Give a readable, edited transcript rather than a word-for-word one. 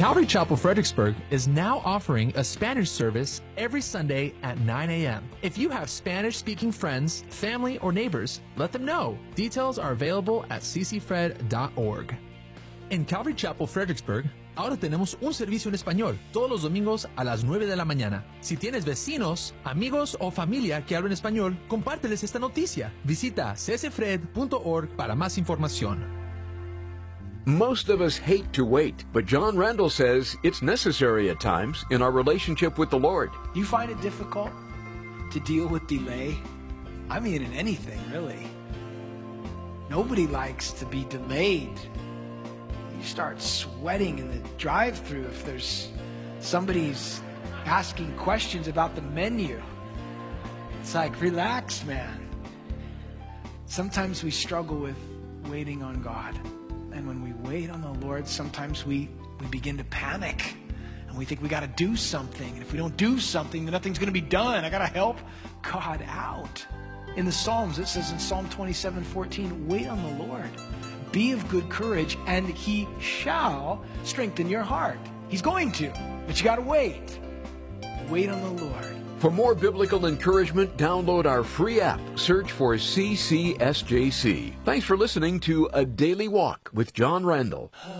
Calvary Chapel Fredericksburg is now offering a Spanish service every Sunday at 9 a.m. If you have Spanish-speaking friends, family, or neighbors, let them know. Details are available at ccfred.org. En Calvary Chapel Fredericksburg, ahora tenemos un servicio en español todos los domingos a las 9 de la mañana. Si tienes vecinos, amigos o familia que hablan español, compárteles esta noticia. Visita ccfred.org para más información. Most of us hate to wait, but John Randall says it's necessary at times in our relationship with the Lord. Do you find it difficult to deal with delay? I mean, in anything, really. Nobody likes to be delayed. You start sweating in the drive-thru if there's somebody's asking questions about the menu. It's like, relax, man. Sometimes we struggle with waiting on God. And when we wait on the Lord, sometimes we begin to panic. And we think we got to do something. And if we don't do something, then nothing's going to be done. I got to help God out. In the Psalms, it says in Psalm 27:14, wait on the Lord. Be of good courage, and He shall strengthen your heart. He's going to, but you got to wait. Wait on the Lord. For more biblical encouragement, download our free app. Search for CCSJC. Thanks for listening to A Daily Walk with John Randall.